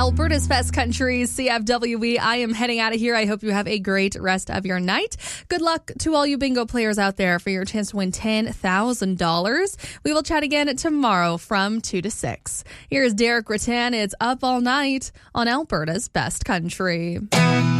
Alberta's Best Country, CFWE. I am heading out of here. I hope you have a great rest of your night. Good luck to all you bingo players out there for your chance to win $10,000. We will chat again tomorrow from 2 to 6. Here's Derek Rattan. It's Up All Night on Alberta's Best Country.